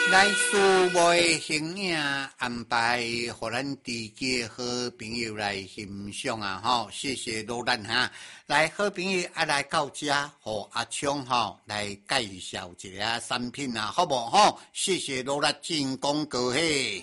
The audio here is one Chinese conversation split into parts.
来数位形影安排，互咱自己好朋友来欣赏啊！吼，谢谢罗兰哈。来，好朋友来到这，互阿昌来介绍一下产品啊，好无吼？谢谢罗兰进广告嘿。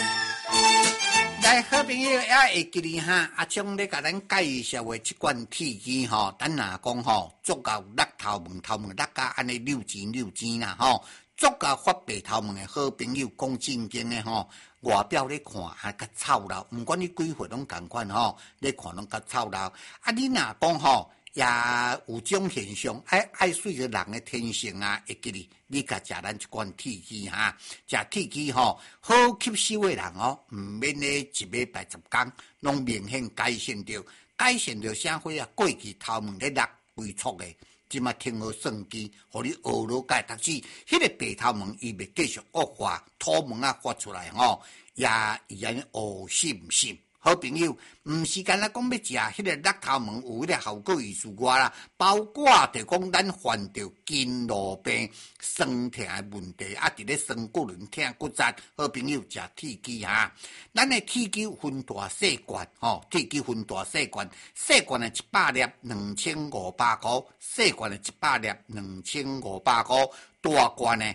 来，好朋友会记哩哈，阿昌咧甲咱介绍的这款铁机咱若讲足够落头毛落甲安尼溜钱啦足够发白头毛的好朋友讲正经的外表咧看还较臭老，毋管你几岁拢同款咧看拢较臭老。你若讲也有种现象，爱水个人的天性啊，会记哩。你甲食咱这款铁鸡食铁鸡好吸收的人毋免咧一礼拜10天，拢明显改善着社会啊，过去头毛咧落规撮的。即马听好算机，互你学了解读书，迄个白头毛伊袂继续恶化，土毛啊发出来也伊安尼学心。好朋友，毋是干那讲要食迄个落头毛有迄个效果意思外啦，包括着讲咱患着筋络病、酸痛的问题，伫咧酸骨轮痛骨折，好朋友食铁鸡咱的铁鸡分大细罐铁鸡分大细罐，细罐的100粒2500块，细罐的100粒2500块，大罐的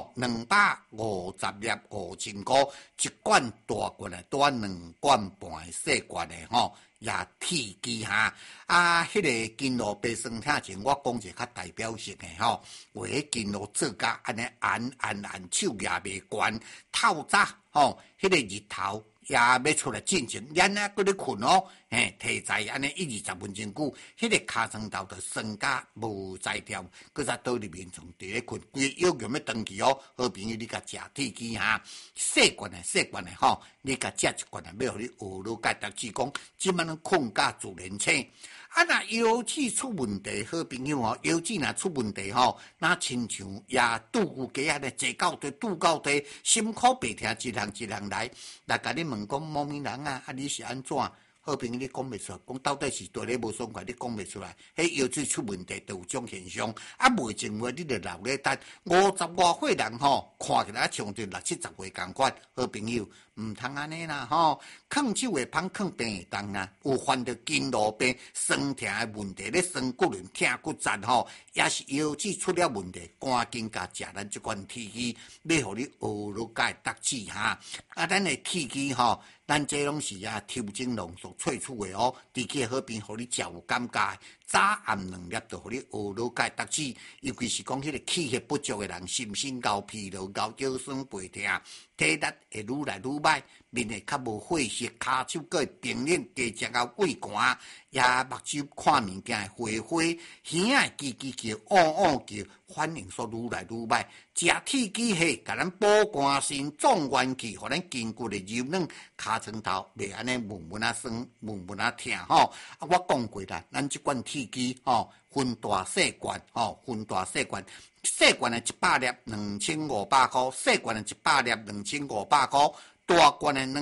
250粒5000块，一罐大罐的多2罐半的细罐的也铁鸡迄个筋络病酸痛前，我讲一个较代表性的为迄筋络做甲安尼手也袂悬，透早迄个日头也要出来进前，咱搁咧困提在安尼1-20分钟久，迄个尻川头就酸甲无在调，搁再倒入眠床伫咧困，规个腰要登去好朋友你甲食铁鸡细罐的你甲食一罐要互你学了解读书讲，即摆拢困甲自然醒。若腰子出问题，好朋友腰子若出问题那亲像也拄鸡安尼坐到地拄到地，心口白疼一人来甲你问讲某名人你是安怎？好朋友你讲袂出来，讲到底是对你无爽快，你讲袂出来。迄腰子出问题就有种现象，袂前话你就留咧等。50外岁人看起来像着60-70岁同款，好朋友毋通安尼啦囥手会芳，囥病会重啦。有患着筋络病、酸痛的问题，咧酸骨轮痛骨折也是腰子出了问题，赶紧甲食咱这款铁鸡，要互你学了解读书咱的铁鸡咱这拢是抽精浓缩萃取的伫个好边，互你食有感觉。早暗2粒就互你学了解读书，尤其是讲迄个气血不足的人，心身高疲劳、高腰酸背痛，体力会愈来愈歹，面会较无血色，骹手佫会冰冷，加食到胃寒，也目睭看物件会花，耳仔会叽叽叫，反应说愈来愈歹。食铁鸡血，甲咱补肝肾、壮元气，互咱筋骨的柔软，骹床头袂安尼闷酸、闷痛我讲过啦，咱这款铁鸡分大细罐细罐的100粒2500块，细罐的100粒2500块，大罐的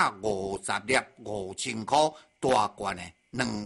250粒5000块，大罐的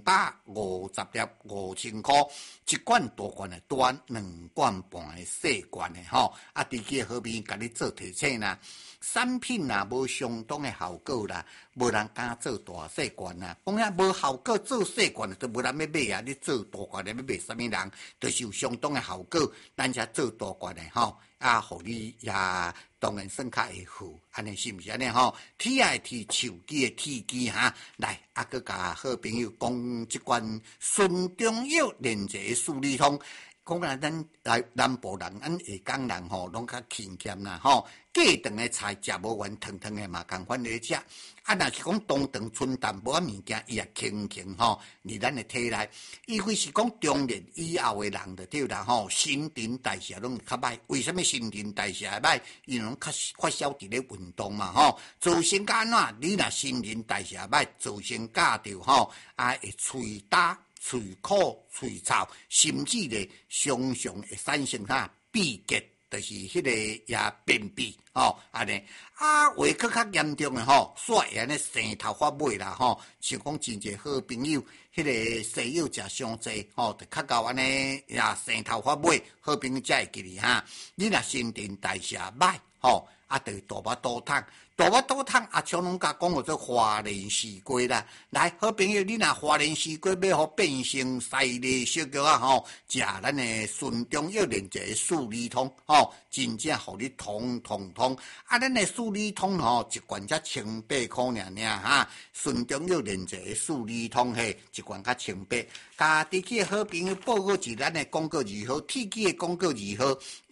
250粒5000块，一罐大罐的端2罐半的细罐的伫个好边甲你做提醒啦。产品无相当的效果啦，无人敢做大细罐啦。讲遐无效果做细罐就无人要买你做大罐的要买什么人？就是有相当的效果，咱才做大罐的互你也当然算较会好，安尼是毋是安尼铁爱铁手机的铁机来搁甲好朋友讲即款顺中药连接数理通。讲咱来南部人，咱下港人拢较勤俭啦过长的菜食无完，汤的嘛共款咧食。若是讲冬长春淡无物件，伊也轻伫咱的体内。伊非是讲中年以后的人就对啦新陈代谢拢会较歹。为什么新陈代谢会歹？因为拢较缺少伫咧运动嘛造成安怎？你若新陈代谢歹，造成教着会喙焦、喙苦、喙臭，甚至咧常常会产生鼻结。 就是迄个也便秘安尼啊，话佫较严重的煞会安尼生头发尾啦像讲真侪好朋友，迄个西药食伤济就较到安尼也生头发尾，好朋友才会记哩你若新陈代谢歹就是大腹肚痛。大腹肚痛，阿昌拢甲讲叫做华人四季啦。来，好朋友，你若华人四季要互变成西利小脚食咱的顺中药连一个四理通真正互你通。咱的四理通一罐才1,800尔顺中药连一个四理通一罐才1,800。甲地区的好朋友报告一咱的广告字号，铁机的广告字号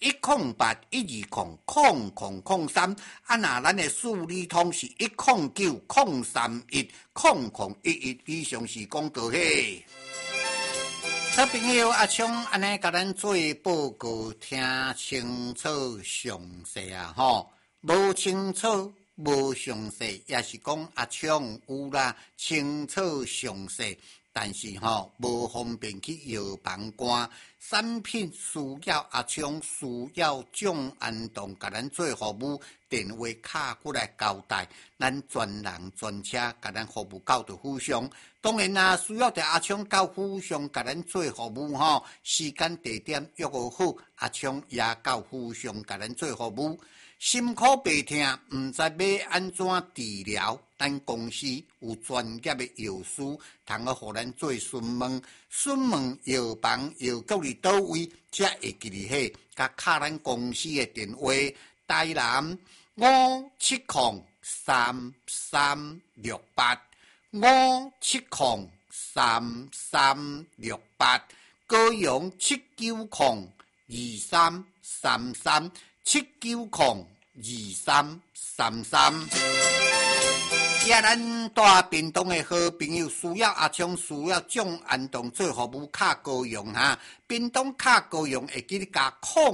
108120003。若咱的四理通是10903100111，以上是广告嘿。好朋友阿昌安尼甲咱做报告，听清楚详细无清楚无详细，也是讲阿昌有啦清楚详细。但是无方便去药房赶产品，需要阿昌需要蒋安东甲咱做服务，电话卡过来交代，咱专人专车甲咱服务到就互相。当然啦，需要在阿昌到互相甲咱做服务时间地点约好，阿昌也到互相甲咱做服务。心苦白痛，毋知要安怎治疗，咱公司有专业的药师，通互咱做询问。询问药房药局伫倒位，才会记哩甲卡咱公司的电话：台南5703368，5703368，高雄7902333，7902333。咱大屏东的好朋友需要阿昌，需要蒋安东做服务，卡高雄屏东卡高雄会记得加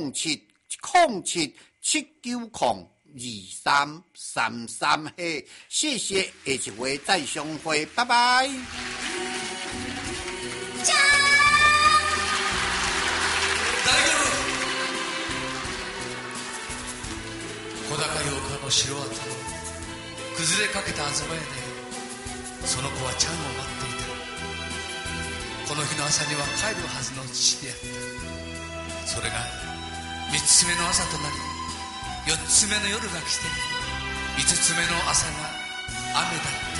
0707902333谢谢，下一回再相会，拜拜。 小高洋館の城跡、崩れかけた東屋でその子はちゃんを待っていた。この日の朝には帰るはずの父であった。それが3つ目の朝となり、4つ目の夜が来て、5つ目の朝が雨だった。